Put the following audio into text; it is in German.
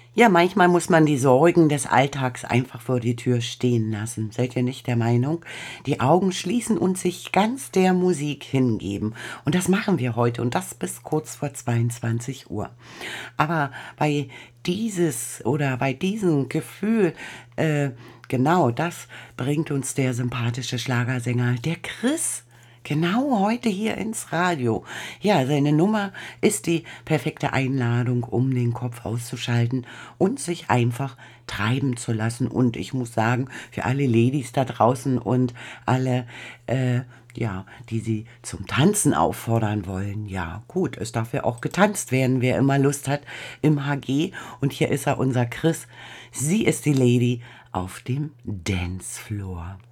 Ja, manchmal muss man die Sorgen des Alltags einfach vor die Tür stehen lassen. Seid ihr nicht der Meinung? Die Augen schließen und sich ganz der Musik hingeben. Und das machen wir heute und das bis kurz vor 22 Uhr. Aber bei diesem Gefühl, äh, genau das bringt uns der sympathische Schlagersänger, der Chris. Genau heute hier ins Radio. Ja, seine Nummer ist die perfekte Einladung, um den Kopf auszuschalten und sich einfach treiben zu lassen. Und ich muss sagen, für alle Ladies da draußen und alle, ja, die sie zum Tanzen auffordern wollen. Ja, gut, es darf ja auch getanzt werden, wer immer Lust hat im HG. Und hier ist er, unser Chris. Sie ist die Lady auf dem Dancefloor.